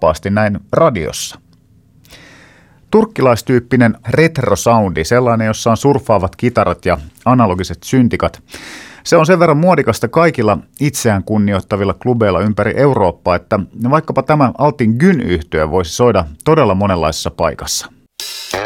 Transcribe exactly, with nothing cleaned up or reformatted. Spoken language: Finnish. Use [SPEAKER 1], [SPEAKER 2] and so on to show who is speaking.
[SPEAKER 1] vapaasti näin radiossa. Turkkilaistyyppinen retro-soundi, sellainen, jossa on surffaavat kitarat ja analogiset syntikat. Se on sen verran muodikasta kaikilla itseään kunnioittavilla klubeilla ympäri Eurooppaa, että vaikkapa tämä Altin Gyn-yhtye voisi soida todella monenlaisessa paikassa.